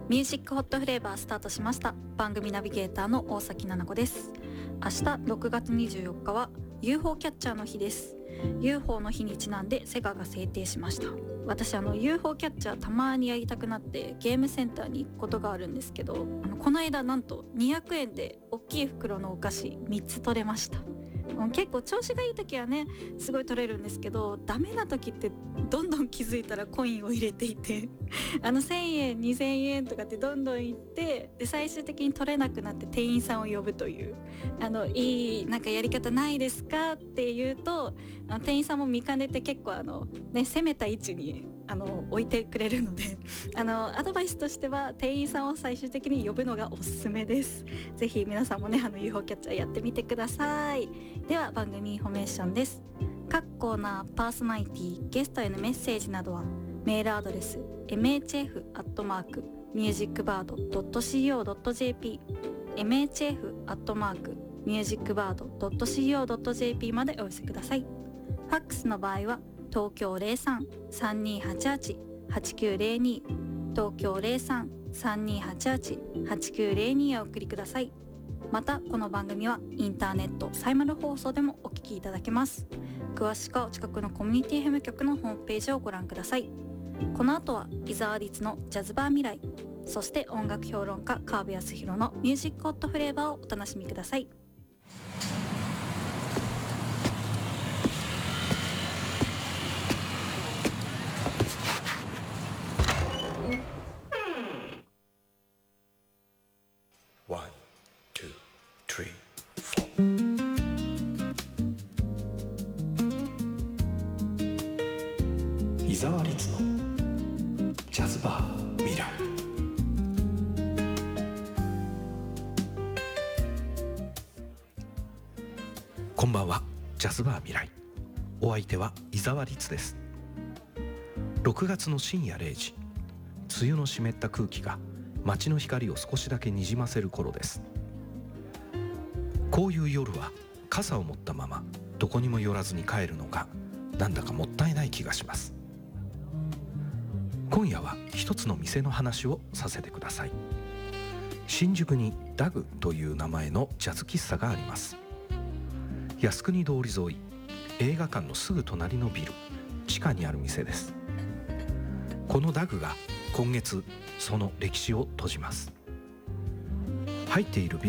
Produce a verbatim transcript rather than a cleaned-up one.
ミュージックホットフレーバースタートしました。番組ナビゲーターの大崎奈々子です。明日ろくがつにじゅうよっかは ユーフォー キャッチャーの日です。 ユーフォー の日にちなんでセガが制定しました。私あの ユーフォー キャッチャーたまにやりたくなってゲームセンターに行くことがあるんですけど、あのこの間なんとにひゃくえんで大きい袋のお菓子みっつ取れました。結構調子がいい時はねすごい取れるんですけど、ダメな時ってどんどん気づいたらコインを入れていてあのせんえんにせんえんとかってどんどんいって、で最終的に取れなくなって店員さんを呼ぶという、あのいいなんかやり方ないですかって言うと、あの店員さんも見かねて結構あの、ね、攻めた位置にあの置いてくれるのであのアドバイスとしては店員さんを最終的に呼ぶのがおすすめです。ぜひ皆さんもねあの ユーフォー キャッチャーやってみてください。では番組インフォメーションです。各コーナー、パーソナリティ、ゲストへのメッセージなどはメールアドレス エムエイチエフ アットマーク ミュージックバード ドット シーオー ドット ジェーピー エムエイチエフ アットマーク ミュージックバード ドット シーオー ドット ジェーピー までお寄せください。ファックスの場合は東京 ゼロさん さんにーはちはち はちきゅうゼロに 東京 ゼロさん さんにーはちはち はちきゅうゼロに へお送りください。またこの番組はインターネットサイマル放送でもお聞きいただけます。詳しくはお近くのコミュニティ エフエム 局のホームページをご覧ください。この後は伊沢律のジャズバー未来、そして音楽評論家川辺康弘のミュージックホットフレーバーをお楽しみください。 ワン、ツー、スリー、フォー。伊沢律のジャズバー未来。こんばんは。ジャズバー未来、お相手は伊沢律です。ろくがつの深夜れいじ、梅雨の湿った空気が街の光を少しだけにじませる頃です。こういう夜は傘を持ったままどこにも寄らずに帰るのがなんだかもったいない気がします。今夜は一つの店の話をさせてください。新宿にダグという名前のジャズ喫茶があります。靖国通り沿い、映画館のすぐ隣のビル地下にある店です。このダグが今月その歴史を閉じます。入っているビル